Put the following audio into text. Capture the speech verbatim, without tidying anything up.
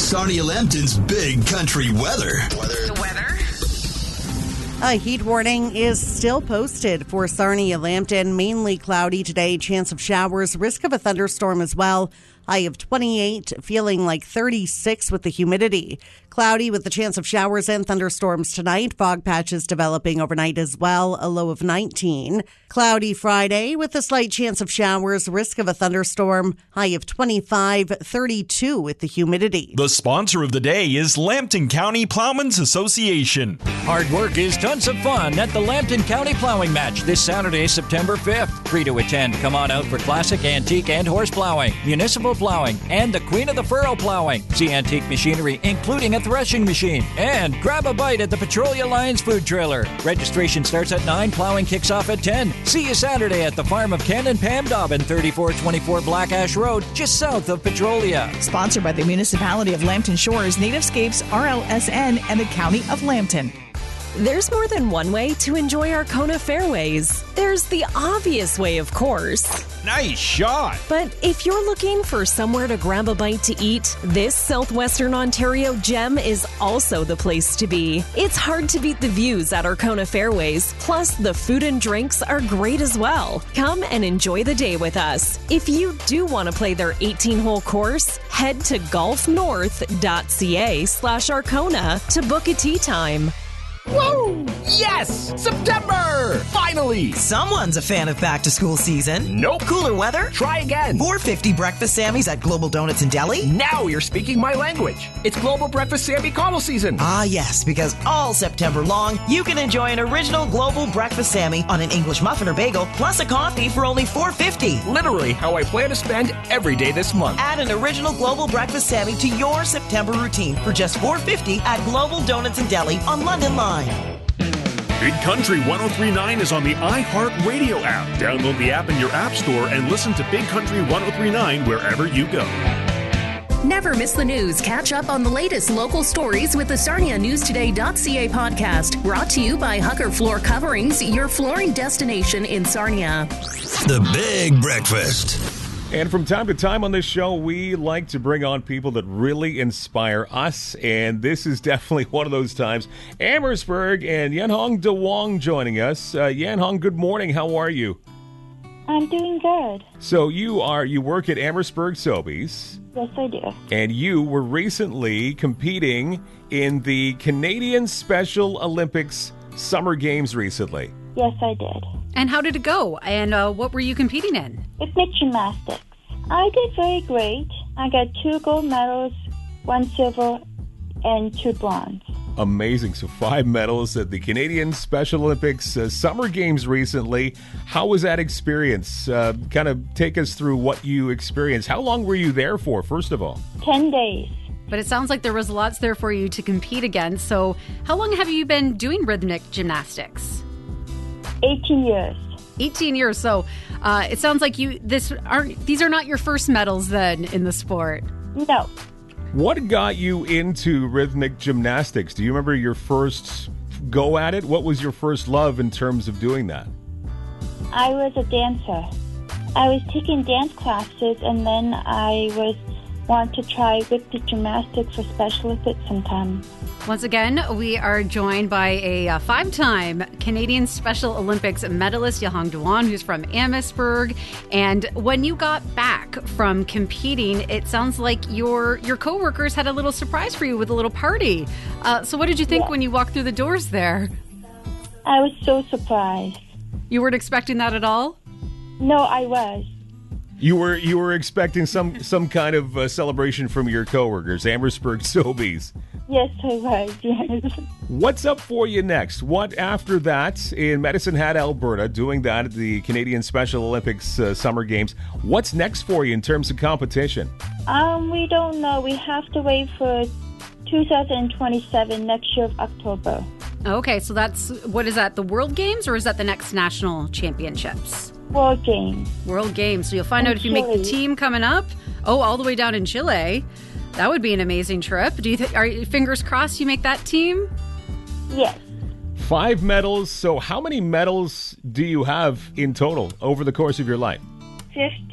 Sarnia Lambton's Big Country Weather. The weather? A heat warning is still posted for Sarnia Lambton. Mainly cloudy today, chance of showers, risk of a thunderstorm as well. High of twenty-eight, feeling like thirty-six with the humidity. Cloudy with the chance of showers and thunderstorms tonight. Fog patches developing overnight as well, a low of nineteen. Cloudy Friday with a slight chance of showers, risk of a thunderstorm. High of twenty-five, thirty-two with the humidity. The sponsor of the day is Lambton County Plowmen's Association. Hard work is tons of fun at the Lambton County Plowing Match this Saturday, September fifth. Free to attend. Come on out for classic, antique, and horse plowing, municipal plowing, and the Queen of the Furrow plowing. See antique machinery, including a threshing machine. And grab a bite at the Petrolia Lions food trailer. Registration starts at nine, plowing kicks off at ten. See you Saturday at the farm of Ken and Pam Dobbin, thirty-four twenty-four Black Ash Road, just south of Petrolia. Sponsored by the Municipality of Lambton Shores, Nativescapes, R L S N, and the County of Lambton. There's more than one way to enjoy Arkona Fairways. There's the obvious way, of course. Nice shot. But if you're looking for somewhere to grab a bite to eat, this Southwestern Ontario gem is also the place to be. It's hard to beat the views at Arkona Fairways, plus the food and drinks are great as well. Come and enjoy the day with us. If you do want to play their eighteen-hole course, head to golfnorth.ca slash Arkona to book a tee time. Woo! Yes! September! Finally! Someone's a fan of back-to-school season. Nope. Cooler weather? Try again. four fifty breakfast Sammys at Global Donuts in Delhi? Now you're speaking my language. It's Global Breakfast Sammy Connell season. Ah, yes, because all September long, you can enjoy an original Global Breakfast Sammy on an English muffin or bagel, plus a coffee for only four fifty. Literally how I plan to spend every day this month. Add an original Global Breakfast Sammy to your September routine for just four fifty at Global Donuts in Delhi on London Line. Big Country one oh three point nine is on the iHeartRadio app. Download the app in your app store and listen to Big Country one oh three point nine wherever you go. Never miss the news. Catch up on the latest local stories with the Sarnia News Today dot C A podcast. Brought to you by Hucker Floor Coverings, your flooring destination in Sarnia. The Big Breakfast. And from time to time on this show, we like to bring on people that really inspire us, and this is definitely one of those times. Amherstburg and Yanhong DeWong joining us. Uh, Yanhong, good morning. How are you? I'm doing good. So you are you work at Amherstburg Sobeys. Yes, I do. And you were recently competing in the Canadian Special Olympics Summer Games recently. Yes, I did. And how did it go? And uh, what were you competing in? Rhythmic gymnastics. I did very great. I got two gold medals, one silver, and two bronze. Amazing. So five medals at the Canadian Special Olympics uh, Summer Games recently. How was that experience? Uh, kind of take us through what you experienced. How long were you there for, first of all? Ten days. But it sounds like there was lots there for you to compete against. So how long have you been doing rhythmic gymnastics? eighteen years. eighteen years. So uh, it sounds like you this aren't these are not your first medals then in the sport. No. What got you into rhythmic gymnastics? Do you remember your first go at it? What was your first love in terms of doing that? I was a dancer. I was taking dance classes, and then I was want to try rhythmic gymnastics for Special Olympics sometime. Once again, we are joined by a uh, five-time Canadian Special Olympics medalist, Yanhong DeWong, who's from Amherstburg. And when you got back from competing, it sounds like your your coworkers had a little surprise for you with a little party. Uh, so what did you think yeah. when you walked through the doors there? I was so surprised. You weren't expecting that at all? No, I was. You were you were expecting some some kind of uh, celebration from your coworkers, Amherstburg Sobeys. Yes, I was, yes. What's up for you next? What after that in Medicine Hat, Alberta, doing that at the Canadian Special Olympics uh, Summer Games? What's next for you in terms of competition? Um, we don't know. We have to wait for two thousand twenty-seven, next year of October. Okay, so that's, what is that, the World Games, or is that the next National Championships? World Games. World Games. So you'll find in out if you Chile. make the team coming up. Oh, all the way down in Chile. That would be an amazing trip. Do you th- are you, fingers crossed you make that team? Yes. Five medals. So how many medals do you have in total over the course of your life? fifty.